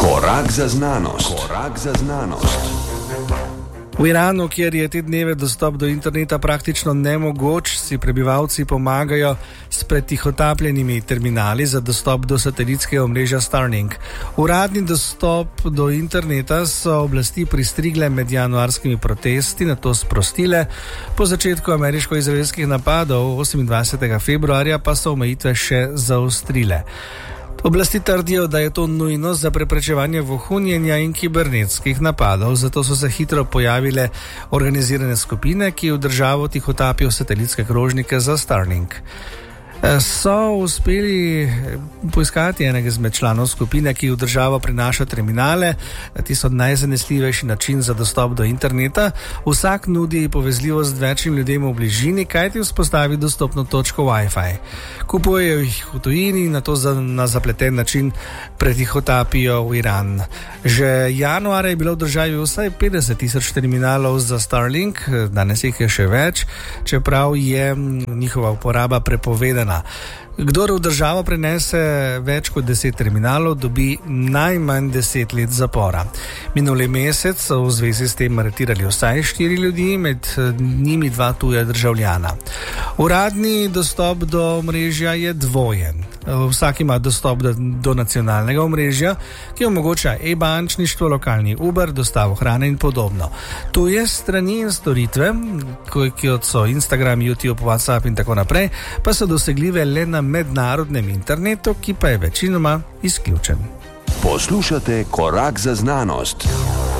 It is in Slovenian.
Korak za znanost. Korak za znanost. V Iranu, kjer je te dneve dostop do interneta praktično nemogoč, si prebivalci pomagajo s pretihotapljenimi terminali za dostop do satelitskega omrežja Starlink. Uradni dostop do interneta so oblasti pristrigle med januarskimi protesti, nato sprostile. Po začetku ameriško-izraelskih napadov 28. februarja pa so omejitve še zaostrile. Oblasti trdijo, da je to nujno za preprečevanje vohunjenja in kibernetskih napadov, zato so se hitro pojavile organizirane skupine, ki v državo tihotapijo satelitske krožnike za Starlink. So uspeli poiskati enega izmed članov skupine, ki v državo prinaša terminale. Ti so najzanesljivejši način za dostop do interneta. Vsak nudi povezljivost večjim ljudem v bližini, kajti vzpostavi dostopno točko Wi-Fi. Kupujejo jih v tujini in nato na zapleten način pretihotapijo v Iran. Že januarja je bilo v državi vsaj 50,000 terminalov za Starlink, danes jih je še več, čeprav je njihova uporaba prepovedana. Kdor v državo prenese več kot 10 terminalov, dobi najmanj 10 let zapora. Minuli mesec so v zvezi s tem aretirali vsaj 4 ljudi, med njimi 2 tuja državljana. Uradni dostop do omrežja je dvojen. Vsak ima dostop do nacionalnega omrežja, ki omogoča e-bančništvo, lokalni Uber, dostavo hrane in podobno. Tuje strani in storitve, kot so Instagram, YouTube, WhatsApp in tako naprej, pa so dosegljive le na mednarodnem internetu, ki pa je večinoma izključen. Poslušate Korak za znanost.